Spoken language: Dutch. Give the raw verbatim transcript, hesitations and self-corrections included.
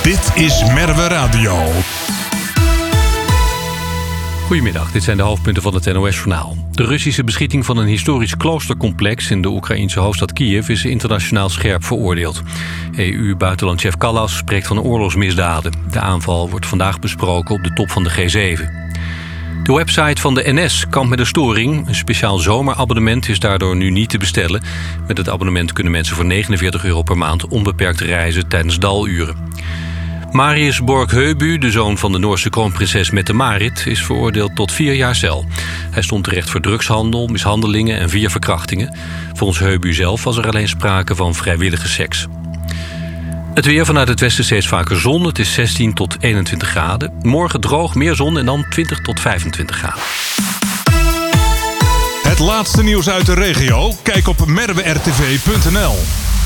Dit is Merwe Radio. Goedemiddag, dit zijn de hoofdpunten van het N O S-journaal. De Russische beschieting van een historisch kloostercomplex in de Oekraïense hoofdstad Kiev is internationaal scherp veroordeeld. E U-buitenlandchef Kallas spreekt van oorlogsmisdaden. De aanval wordt vandaag besproken op de top van de G zeven. De website van de N S kampt met een storing. Een speciaal zomerabonnement is daardoor nu niet te bestellen. Met het abonnement kunnen mensen voor negenenveertig euro per maand onbeperkt reizen tijdens daluren. Marius Borg-Heubu, de zoon van de Noorse kroonprinses Mette-Marit, is veroordeeld tot vier jaar cel. Hij stond terecht voor drugshandel, mishandelingen en vier verkrachtingen. Volgens Heubu zelf was er alleen sprake van vrijwillige seks. Het weer vanuit het westen steeds vaker zon. Het is zestien tot eenentwintig graden. Morgen droog, meer zon en dan twintig tot vijfentwintig graden. Het laatste nieuws uit de regio? Kijk op merwe r t v punt n l.